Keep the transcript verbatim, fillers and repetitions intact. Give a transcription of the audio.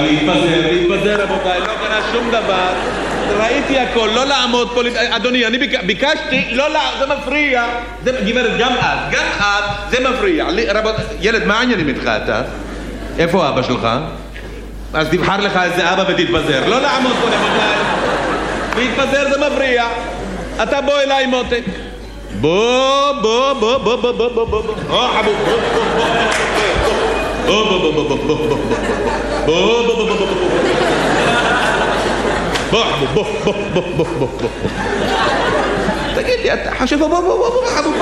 להתפזר, להתפזר רבותיי, לא קרה שום דבר. ראיתי הכל, לא לעמוד פה, אדוני, אני ביק... ביקשתי, לא לעמוד, זה מפריע. זה, גברת, גם את, גם את, זה מפריע. רבות... ילד, מה העניינים איתך אתה? איפה אבא שלך? אז תבחר לך איזה אבא ותתפזר. לא לעמוד פה רבותיי. להתפזר זה מפריע. אתה בוא אליי מותק. בוא, בוא, בוא, בוא, בוא, בוא, בוא, בוא, בוא, בוא, חבוב, בוא, בוא, בוא, בוא, בוא, בוא, בוא, בוא, בוא, בוא, בוא, בוא, בוא, בוא, חבוב, בוא, בוא, בוא, בוא, בוא, בוא. תגיד לי, אתה חושב, בוא, בוא, בוא, בוא, חבוב,